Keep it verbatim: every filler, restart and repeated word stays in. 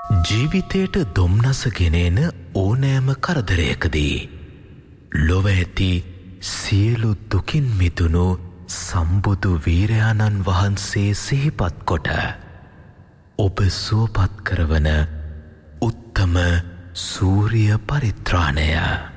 ජීවිතයට දොම්නස ගෙනෙන ඕනෑම කරදරයකදී ලොව ඇති සියලු දුකින් මිදුණු සම්බුදු වීරයාණන් වහන්සේ සිහිපත් කොට ඔබ සුවපත් කරවන උත්තම සූරිය පරිත්‍රාණය